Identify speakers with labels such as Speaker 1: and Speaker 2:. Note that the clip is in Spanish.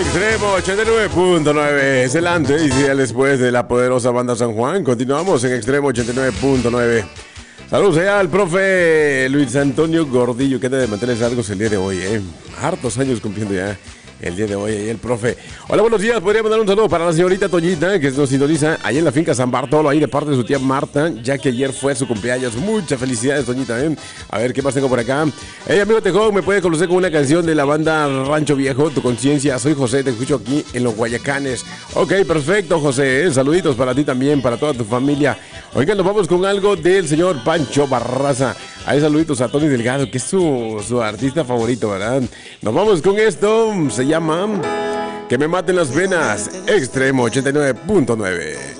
Speaker 1: Extremo 89.9 es el antes y el después de la poderosa banda San Juan. Continuamos en Extremo 89.9. Saludos allá al profe Luis Antonio Gordillo, que anda de manteles largos el día de hoy, hartos años cumpliendo ya el día de hoy, el profe. Hola, buenos días, podría mandar un saludo para la señorita Toñita, que nos sintoniza ahí en la finca San Bartolo, ahí de parte de su tía Marta, ya que ayer fue su cumpleaños. Muchas felicidades, Toñita, A ver, ¿qué más tengo por acá? Hey, amigo Tejón, me puede conocer con una canción de la banda Rancho Viejo, Tu Conciencia. Soy José, te escucho aquí en Los Guayacanes. Ok, perfecto, José, saluditos para ti también, para toda tu familia. Oigan, nos vamos con algo del señor Pancho Barraza. Ahí saluditos a Tony Delgado, que es su artista favorito, ¿verdad? Nos vamos con esto, se llama Que me maten las venas, Extremo 89.9.